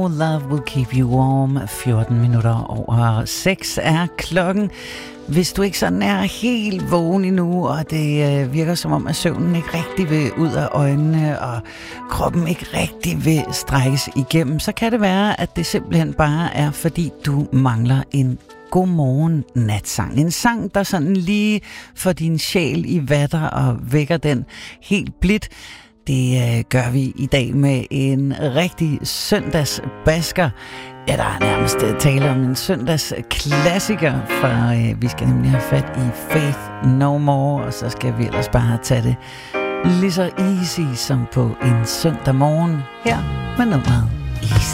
Love will keep you warm. 14 minutter over 6 er klokken. Hvis du ikke sådan er helt vågen endnu, og det virker som om, at søvnen ikke rigtig vil ud af øjnene, og kroppen ikke rigtig vil strækkes igennem, så kan det være, at det simpelthen bare er, fordi du mangler en godmorgen natsang. En sang, der sådan lige får din sjæl i vatter og vækker den helt blidt. Det gør vi i dag med en rigtig søndagsbasker. Ja, der er nærmest tale om en søndagsklassiker, for vi skal nemlig have fat i Faith No More, og så skal vi ellers bare tage det lige så easy som på en søndag morgen her med nummeret Easy.